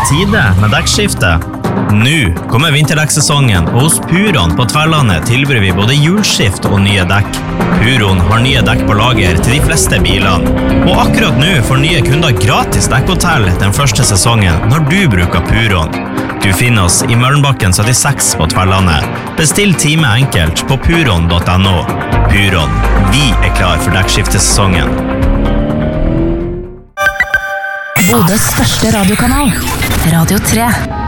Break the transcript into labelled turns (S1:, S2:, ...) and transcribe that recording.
S1: tide med dekkskifte. Nå kommer vinterdekkssesongen, og hos Puron på Tverlandet tilbyr vi både hjulskift og nye dekk. Puron har nye dekk på lager til de fleste bilene. Og akkurat nå får nye kunder gratis dekkhotell den første sesongen når du bruker Puron. Du finner oss i Møllenbakken 76 på Tverlandet. Bestill time enkelt på puron.no. Puron, vi klar for dekkskiftesesongen.
S2: Bodøs største radiokanal, Radio 3.